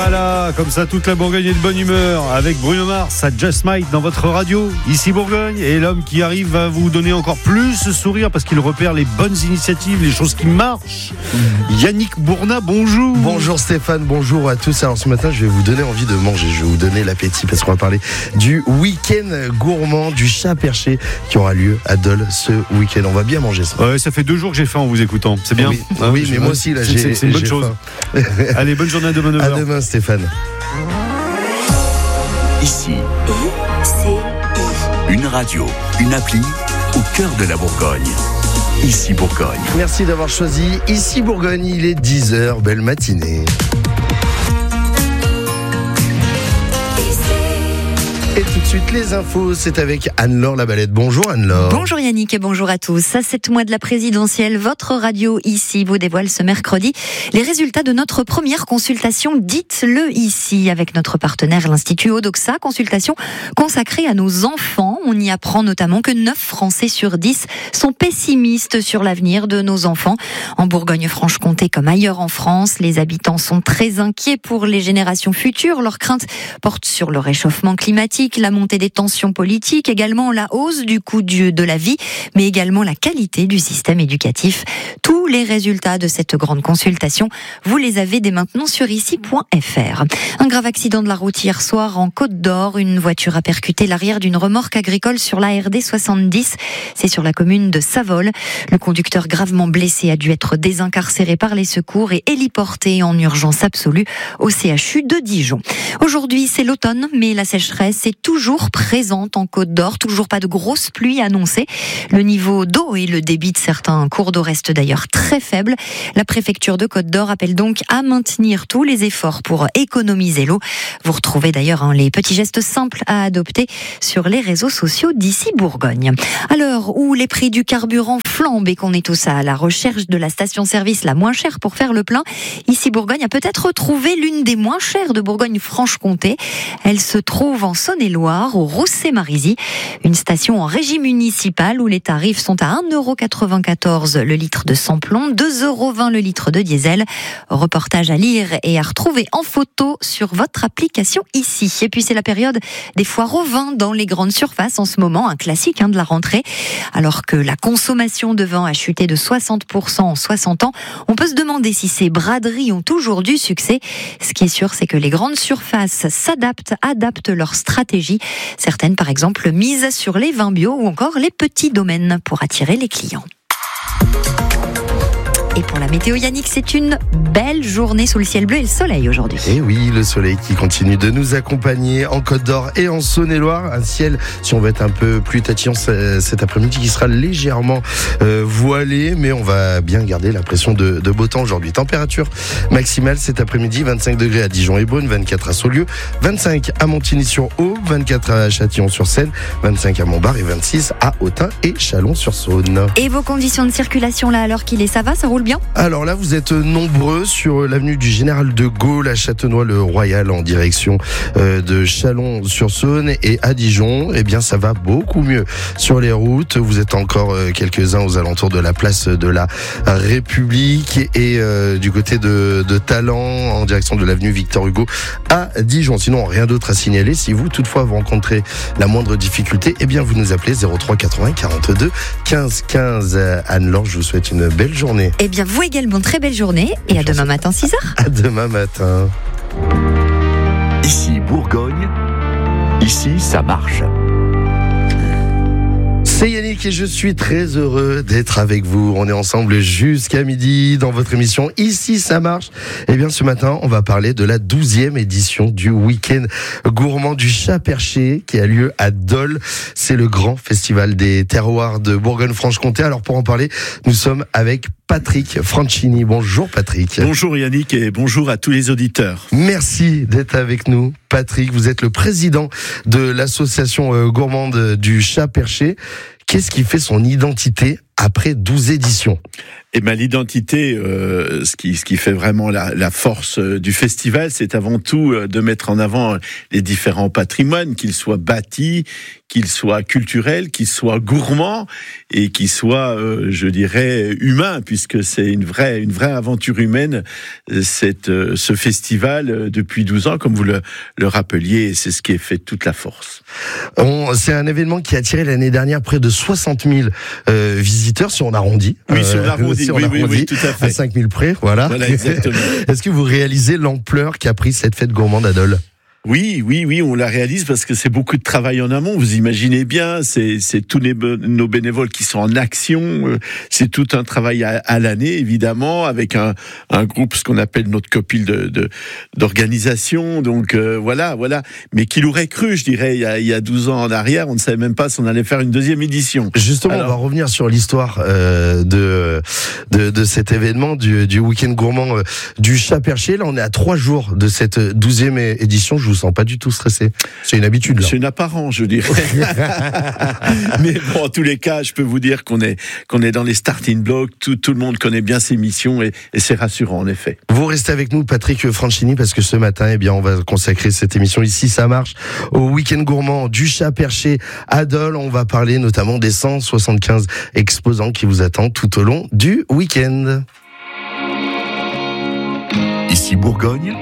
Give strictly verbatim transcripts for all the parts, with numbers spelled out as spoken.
Voilà, comme ça toute la Bourgogne est de bonne humeur avec Bruno Mars à Just Might dans votre radio, ici Bourgogne, et l'homme qui arrive va vous donner encore plus ce sourire parce qu'il repère les bonnes initiatives, les choses qui marchent. Yannick Bourna, bonjour. Bonjour Stéphane, bonjour à tous. Alors ce matin je vais vous donner envie de manger, je vais vous donner l'appétit parce qu'on va parler du week-end gourmand du chat perché qui aura lieu à Dole ce week-end. On va bien manger ça. Ouais, ça fait deux jours que j'ai faim en vous écoutant, c'est bien. Oui, hein, oui mais moi aussi là c'est, j'ai c'est, c'est une bonne j'ai chose. Allez, bonne journée à demain neuf heures. À demain Stéphane. Ici, I C I. une radio, une appli au cœur de la Bourgogne. Ici Bourgogne. Merci d'avoir choisi Ici Bourgogne, il est dix heures, belle matinée. Et tout de suite, les infos, c'est avec Anne-Laure Labalette. Bonjour Anne-Laure. Bonjour Yannick et bonjour à tous. À sept mois de la présidentielle, votre radio ici vous dévoile ce mercredi les résultats de notre première consultation Dites-le ici avec notre partenaire l'Institut Odoxa, consultation consacrée à nos enfants. On y apprend notamment que neuf Français sur dix sont pessimistes sur l'avenir de nos enfants. En Bourgogne-Franche-Comté comme ailleurs en France, les habitants sont très inquiets pour les générations futures. Leurs craintes portent sur le réchauffement climatique, la montée des tensions politiques, également la hausse du coût de la vie, mais également la qualité du système éducatif. Tous les résultats de cette grande consultation, vous les avez dès maintenant sur ici point f r. Un grave accident de la route hier soir en Côte d'Or. Une voiture a percuté l'arrière d'une remorque agricole sur l'A R D soixante-dix. C'est sur la commune de Savol. Le conducteur gravement blessé a dû être désincarcéré par les secours et héliporté en urgence absolue au C H U de Dijon. Aujourd'hui, c'est l'automne, mais la sécheresse est toujours présente en Côte d'Or. Toujours pas de grosses pluies annoncées. Le niveau d'eau et le débit de certains cours d'eau restent d'ailleurs très faibles. La préfecture de Côte d'Or appelle donc à maintenir tous les efforts pour économiser l'eau. Vous retrouvez d'ailleurs hein, les petits gestes simples à adopter sur les réseaux sociaux d'ici Bourgogne. À l'heure où les prix du carburant flambent et qu'on est tous à la recherche de la station-service la moins chère pour faire le plein, ici Bourgogne a peut-être trouvé l'une des moins chères de Bourgogne-Franche-Comté. Elle se trouve en Saône-et-Loire, au Rousset-Marisy, une station en régie municipale où les tarifs sont à un euro quatre-vingt-quatorze le litre de samplon, deux euros vingt le litre de diesel. Reportage à lire et à retrouver en photo sur votre application ici. Et puis c'est la période des foires au vin dans les grandes surfaces en ce moment, un classique hein, de la rentrée. Alors que la consommation de vin a chuté de soixante pour cent en soixante ans, on peut se demander si ces braderies ont toujours du succès. Ce qui est sûr, c'est que les grandes surfaces s'adaptent, adaptent leur stratégie. Certaines, par exemple, misent sur les vins bio ou encore les petits domaines pour attirer les clients. Et pour la météo, Yannick, c'est une belle journée sous le ciel bleu et le soleil aujourd'hui. Et oui, le soleil qui continue de nous accompagner en Côte d'Or et en Saône-et-Loire. Un ciel, si on veut être un peu plus tatillon cet après-midi, qui sera légèrement euh, voilé, mais on va bien garder l'impression de, de beau temps aujourd'hui. Température maximale cet après-midi, vingt-cinq degrés à Dijon et Beaune, vingt-quatre à Saulieu, vingt-cinq à Montigny-sur-Aube, vingt-quatre à Châtillon-sur-Seine, vingt-cinq à Montbard et vingt-six à Autun et Chalon-sur-Saône. Et vos conditions de circulation là, alors qu'il est, ça va, ça roule bien ? Alors là, vous êtes nombreux sur l'avenue du Général de Gaulle à Châtenois-le-Royal en direction euh, de Chalon-sur-Saône et à Dijon. Eh bien, ça va beaucoup mieux sur les routes. Vous êtes encore euh, quelques-uns aux alentours de la place de la République et euh, du côté de, de Talent en direction de l'avenue Victor Hugo à Dijon. Sinon, rien d'autre à signaler. Si vous, toutefois, vous rencontrez la moindre difficulté, eh bien, vous nous appelez zéro trois quatre-vingts quarante-deux quinze quinze. Anne-Laure, je vous souhaite une belle journée. Eh bien, vous également, très belle journée et à demain matin six heures. À demain matin. Ici Bourgogne. Ici, ça marche. C'est Yannick et je suis très heureux d'être avec vous. On est ensemble jusqu'à midi dans votre émission Ici ça marche. Et bien ce matin, on va parler de la douzième édition du week-end gourmand du chat perché qui a lieu à Dole. C'est le grand festival des terroirs de Bourgogne-Franche-Comté. Alors pour en parler, nous sommes avec Patrick Francini. Bonjour Patrick. Bonjour Yannick et bonjour à tous les auditeurs. Merci d'être avec nous. Patrick, vous êtes le président de l'association gourmande du chat perché. Qu'est-ce qui fait son identité après douze éditions. Et ben l'identité, euh, ce qui ce qui fait vraiment la, la force du festival, c'est avant tout de mettre en avant les différents patrimoines, qu'ils soient bâtis, qu'ils soient culturels, qu'ils soient gourmands et qu'ils soient, euh, je dirais, humains, puisque c'est une vraie une vraie aventure humaine. Cette ce festival depuis douze ans, comme vous le le rappeliez, et c'est ce qui est fait toute la force. On, c'est un événement qui a attiré l'année dernière près de soixante mille euh, visiteurs, si on arrondit. Oui, si on arrondit. Si on oui, arrondit, oui, oui, tout à fait. À cinq mille près, voilà. Voilà, exactement. Est-ce que vous réalisez l'ampleur qu'a pris cette fête gourmande à Dole ? Oui, oui, oui, on la réalise parce que c'est beaucoup de travail en amont. Vous imaginez bien, c'est, c'est tous les, nos bénévoles qui sont en action. C'est tout un travail à, à l'année, évidemment, avec un, un groupe, ce qu'on appelle notre copile de, de d'organisation. Donc euh, voilà, voilà. Mais qui l'aurait cru, je dirais, il y a, il y a douze ans en arrière, on ne savait même pas si on allait faire une deuxième édition. Justement, Alors, on va revenir sur l'histoire euh, de, de de cet événement du, du week-end gourmand euh, du Chat Perché. Là, on est à trois jours de cette douzième édition. Je vous sens pas du tout stressé. C'est une habitude, là. C'est une apparence, je dirais. Mais bon, en tous les cas, je peux vous dire qu'on est, qu'on est dans les starting blocks. Tout, tout le monde connaît bien ses missions et, et c'est rassurant, en effet. Vous restez avec nous, Patrick Franchini, parce que ce matin, eh bien, on va consacrer cette émission Ici, ça marche au week-end gourmand du Chat Perché à Dole. On va parler notamment des cent soixante-quinze exposants qui vous attendent tout au long du week-end. Ici Bourgogne.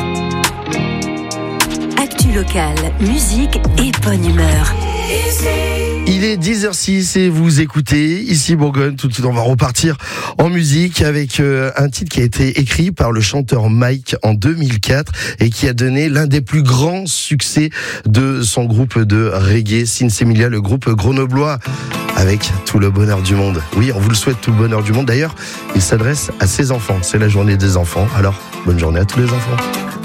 Local, musique et bonne humeur. Il est dix heures six et vous écoutez Ici Bourgogne. Tout de suite, on va repartir en musique avec euh, un titre qui a été écrit par le chanteur Mike en deux mille quatre et qui a donné l'un des plus grands succès de son groupe de reggae, Sinsemilia, le groupe grenoblois, avec tout le bonheur du monde. Oui, on vous le souhaite, tout le bonheur du monde. D'ailleurs, il s'adresse à ses enfants. C'est la journée des enfants. Alors, bonne journée à tous les enfants.